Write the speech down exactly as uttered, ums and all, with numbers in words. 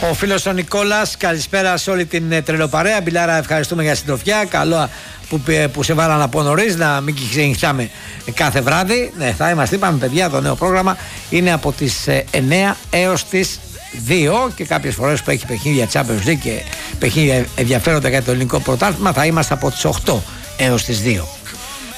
Ο φίλος ο Νικόλας, καλησπέρα σε όλη την τρελοπαρέα. Μπιλάρα, ευχαριστούμε για συντροφιά. Καλό που, που σε βάλα να πω νωρίς, να μην ξενυχτάμε κάθε βράδυ. Ναι, θα είμαστε, είπαμε παιδιά, το νέο πρόγραμμα είναι από τις εννιά έως τις δύο και κάποιες φορές που έχει παιχνίδια Champions League και παιχνίδια ενδιαφέροντα για το ελληνικό πρωτάθλημα θα είμαστε από τις οκτώ έως τις δύο.